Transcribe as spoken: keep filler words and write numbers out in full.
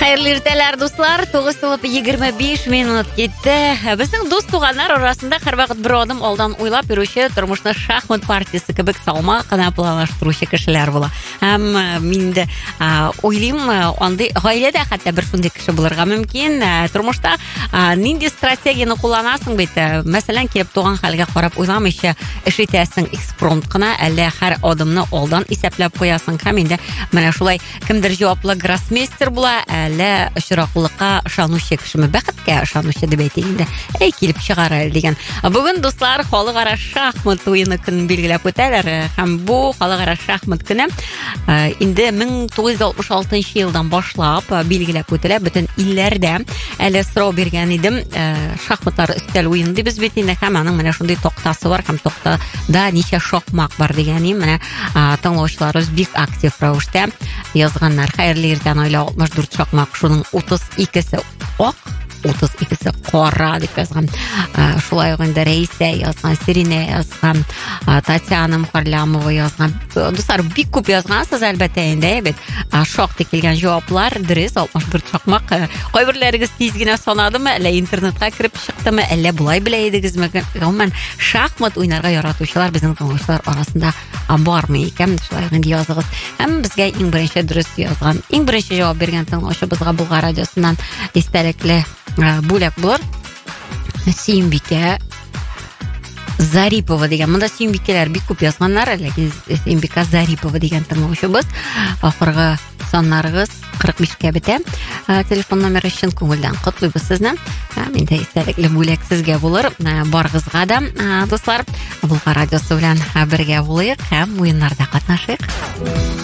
Хәерле иртәләр, дуслар. тугыз тулып егерме биш минут кетті. Безнең дус туганнар арасында һәрвакыт бер адым алдан уйлап йөрүче, тормышны шахмат партиясе кебек салмак кына планлаштыручы кешеләр була. Һәм мин дә уйлыйм, андый гаиләдә хәтта бер шундый кеше булырга мөмкин. Тормышта нинди стратегияны кулланасың бит? Мәсәлән, килеп туган хәлгә карап уйламыйча эш итәсең экспромт кына, әллә һәр адымны алдан исәпләп куясың. Һәм инде менә шулай кемдер җаваплы гроссмейстер була, әллә очраклыкка ышанучы кешеме, бәхеткә ышанучы дип әйтик инде. Әй, килеп чыгара дигән. Бүген дуслар, халыкара шахмат уены көнен билгеләп үтәләр. Һәм бу халыкара шахмат көне инде мең тугыз йөз алтмыш алтынчы елдан башлап билгеләп үтелә. Бөтен илләрдә әле сорау биргән идем. Шахматлар өстәл уены дибез бит инде. Һәм аның менә шундый тактасы бар. Һәм тактада ничә шахмат бар дигән идем. Менә тыңлаучыларыбыз бик актив рәвештә язганнар. Хәерле иртән, аилә алтмыш дүрт шахмат, шуның утыз икесе ак, утыз икесе кара дип язган. Шулай ук инде Рәйсә язган, Сирине язган, Татьяна Мухарлямова язган. Дуслар, бик күп язгансыз әлбәттә инде, бит. Шактый килгән җаваплар дөрес, алтмыш дүрт шахмат. Кайберләрегез тиз генә санадымы, әллә интернетка кирип чыктымы, әллә булай белә идегезме? Гомумән шахмат уйнарга яратучылар безнең тыңлаучылар арасында бармы икән? Шулай инде языгыз. Һәм безгә иң беренче дөрес язган, иң беренче җавап биргән тыңлаучыбызга Булгар радиосыннан истәлекле бүләк булыр. Сөембикә Зарипова дигән. Монда Сөембикәләр бик күп язганнар, ләкин Сөембикә Зарипова дигән тыңлаучыбыз. Ахыргы саннарыгыз кырык бишкә бетә. Телефон номеры өчен күңелдән котлыйбыз сезне. Һәм инде истәлекле бүләк сезгә булыр. Барыгызга да, дуслар, Булгар радиосы белән бергә булыйк һәм уеннарда катнашыйк.